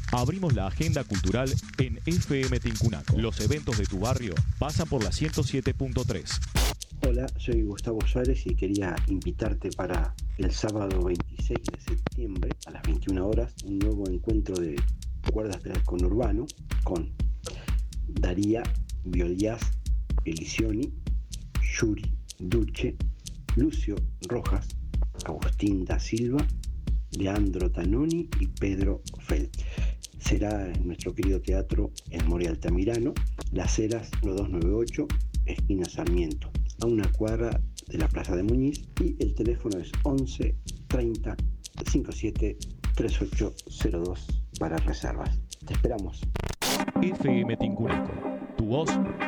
Abrimos la agenda cultural en FM Tincunaco. Los eventos de tu barrio pasan por la 107.3. Hola, soy Gustavo Suárez y quería invitarte para el sábado 26 de septiembre a las 21 horas un nuevo encuentro de cuerdas del conurbano con Daría, Biolías, Elisioni, Yuri, Duche, Lucio Rojas, Agustín da Silva, Leandro Tanoni y Pedro Felt. Será en nuestro querido teatro en Moria Altamirano, Las Heras 1298, esquina Sarmiento, a una cuadra de la Plaza de Muñiz, y el teléfono es 11 30 57 3802 para reservas. Te esperamos. FM Tincunaco, tu voz